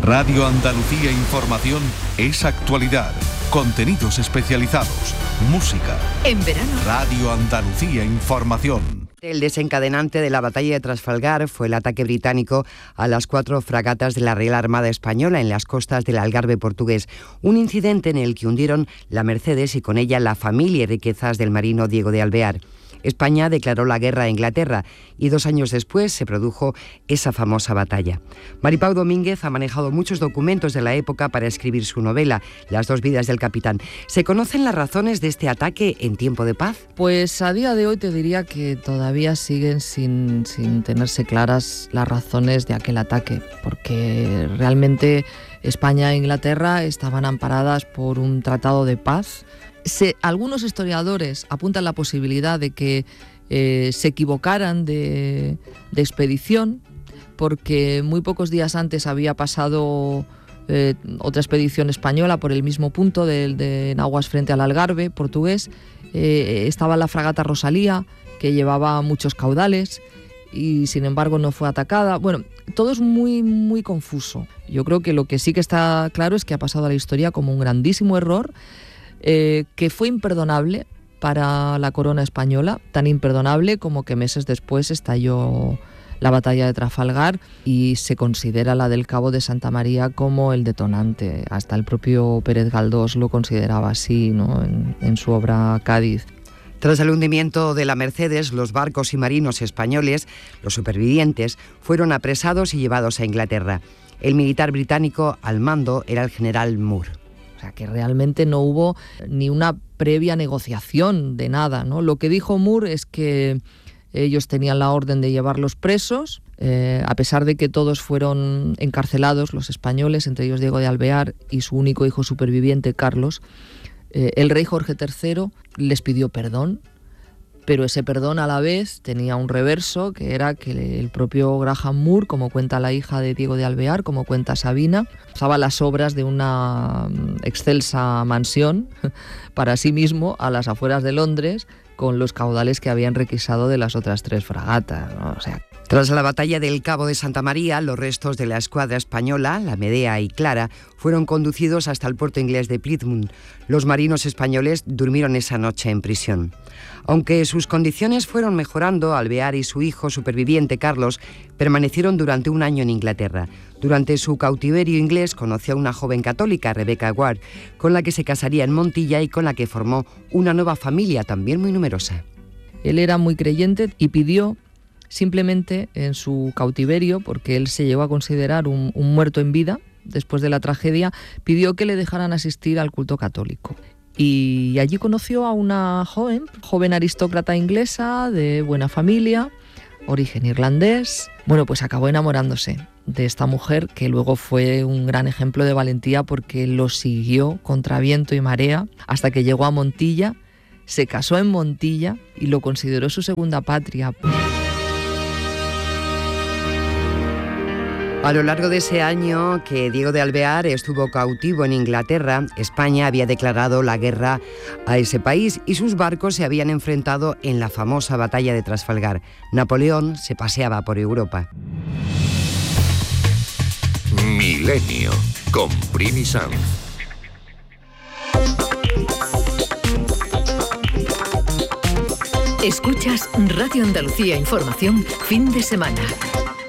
Radio Andalucía Información es actualidad, contenidos especializados, música. En verano. Radio Andalucía Información. El desencadenante de la batalla de Trafalgar fue el ataque británico a las 4 fragatas de la Real Armada Española en las costas del Algarve portugués. Un incidente en el que hundieron la Mercedes y con ella la familia y riquezas del marino Diego de Alvear. España declaró la guerra a Inglaterra y 2 años después se produjo esa famosa batalla. Maripau Domínguez ha manejado muchos documentos de la época para escribir su novela, Las 2 vidas del capitán. ¿Se conocen las razones de este ataque en tiempo de paz? Pues a día de hoy te diría que todavía siguen sin tenerse claras las razones de aquel ataque, porque realmente España e Inglaterra estaban amparadas por un tratado de paz. Algunos historiadores apuntan la posibilidad de que se equivocaran de expedición, porque muy pocos días antes había pasado otra expedición española por el mismo punto en aguas frente al Algarve portugués. Estaba la fragata Rosalía, que llevaba muchos caudales y sin embargo no fue atacada. Bueno, todo es muy, muy confuso. Yo creo que lo que sí que está claro es que ha pasado a la historia como un grandísimo error, que fue imperdonable para la corona española, tan imperdonable como que meses después estalló la batalla de Trafalgar y se considera la del Cabo de Santa María como el detonante. Hasta el propio Pérez Galdós lo consideraba así, ¿no?, en su obra Cádiz. Tras el hundimiento de la Mercedes, los barcos y marinos españoles, los supervivientes, fueron apresados y llevados a Inglaterra. El militar británico al mando era el general Moore. O sea, que realmente no hubo ni una previa negociación de nada, ¿no? Lo que dijo Moore es que ellos tenían la orden de llevarlos presos, a pesar de que todos fueron encarcelados, los españoles, entre ellos Diego de Alvear y su único hijo superviviente, Carlos. El rey Jorge III les pidió perdón, pero ese perdón a la vez tenía un reverso, que era que el propio Graham Moore, como cuenta la hija de Diego de Alvear, como cuenta Sabina, usaba las obras de una excelsa mansión para sí mismo a las afueras de Londres, con los caudales que habían requisado de las otras 3 fragatas, ¿no? O sea, tras la batalla del Cabo de Santa María, los restos de la escuadra española, la Medea y Clara, fueron conducidos hasta el puerto inglés de Plymouth. Los marinos españoles durmieron esa noche en prisión. Aunque sus condiciones fueron mejorando, Alvear y su hijo superviviente, Carlos, permanecieron durante 1 año en Inglaterra. Durante su cautiverio inglés conoció a una joven católica, Rebecca Ward, con la que se casaría en Montilla y con la que formó una nueva familia también muy numerosa. Él era muy creyente y pidió simplemente en su cautiverio, porque él se llegó a considerar un muerto en vida después de la tragedia, pidió que le dejaran asistir al culto católico. Y allí conoció a una joven aristócrata inglesa de buena familia, origen irlandés. Bueno, pues acabó enamorándose de esta mujer, que luego fue un gran ejemplo de valentía porque lo siguió contra viento y marea hasta que llegó a Montilla, se casó en Montilla y lo consideró su segunda patria. A lo largo de ese año que Diego de Alvear estuvo cautivo en Inglaterra, España había declarado la guerra a ese país y sus barcos se habían enfrentado en la famosa batalla de Trafalgar. Napoleón se paseaba por Europa. Milenio, con Primi Sanz. Escuchas Radio Andalucía Información, fin de semana.